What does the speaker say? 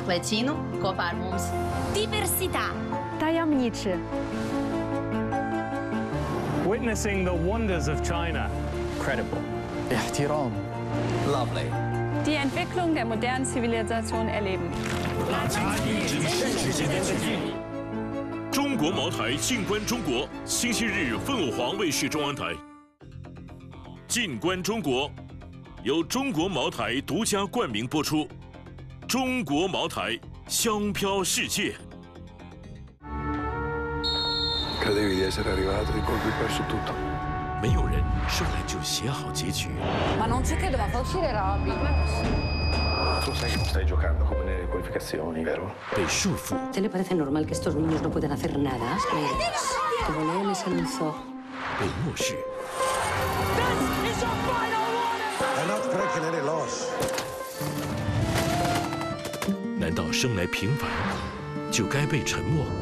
Plecinu kopā ar mums. Diversità. Tajemniczy. Witnessing the wonders of China. Credible. احترام. Lovely. Die Entwicklung der modernen Zivilisation erleben. 中国茅台静观中国，星期日凤凰卫视中央台。静观中国由中国茅台独家冠名播出。中国茅台，香飘世界。 Credevi di essere arrivato di colpo hai perso tutto. 没有人生来就写好结局。 Ma non ci credo, ma fa uscire Robby. Tu sai che non stai giocando come nelle qualificazioni, vero? 被束缚， ¿Te le parece normal que estos niños no puedan hacer nada? Como Leo les anunció. 被漠视， È not breaking any laws. 难道生来平凡就该被沉默？